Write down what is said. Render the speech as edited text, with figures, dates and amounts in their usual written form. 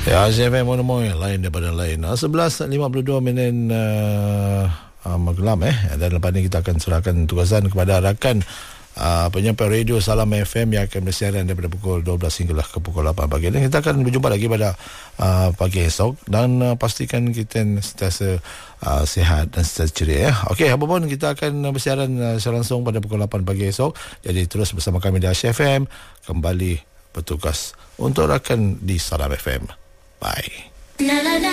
Ya, CFM Monomoy lain daripada lain. 11.52 malam dan lepas ni kita akan serahkan tugasan kepada rakan penyampai radio Salam FM yang akan bersiaran daripada pukul 12 hinggalah ke pukul 8 pagi. Dan kita akan berjumpa lagi pada pagi esok dan pastikan kita sentiasa sihat dan sentiasa ceria. Okey, apapun kita akan bersiaran secara langsung pada pukul 8 pagi esok. Jadi terus bersama kami di Asia FM kembali bertugas untuk rakan di Salam FM. Bye.